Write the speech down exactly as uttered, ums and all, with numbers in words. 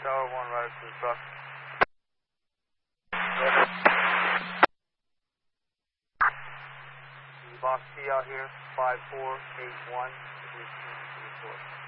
Tower one, right to the truck. Box T out here, five four eight one, report.